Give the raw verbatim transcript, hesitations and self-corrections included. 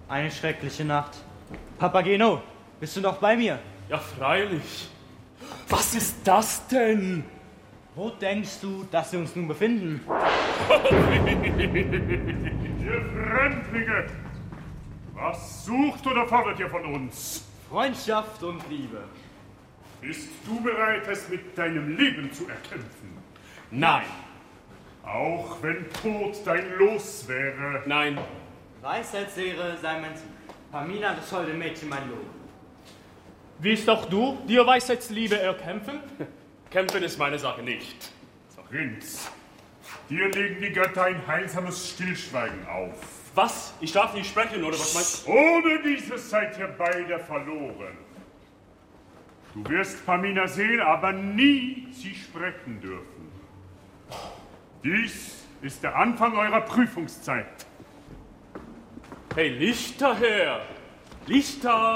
Eine schreckliche Nacht. Papageno, bist du noch bei mir? Ja, freilich. Was ist das denn? Wo denkst du, dass wir uns nun befinden? Ihr Fremdlinge! Was sucht oder fordert ihr von uns? Freundschaft und Liebe. Bist du bereit, es mit deinem Leben zu erkämpfen? Nein. Auch wenn Tod dein Los wäre? Nein. Weisheitslehre sei mein Ziel. Pamina, das holde Mädchen, mein Lob. Willst auch du dir Weisheitsliebe erkämpfen? Kämpfen ist meine Sache nicht. Prinz, dir legen die Götter ein heilsames Stillschweigen auf. Was? Ich darf nicht sprechen, oder was meinst du? Ohne dieses seid ihr beide verloren. Du wirst Pamina sehen, aber nie sie sprechen dürfen. Dies ist der Anfang eurer Prüfungszeit. Hey, Lichterherr! Lichter!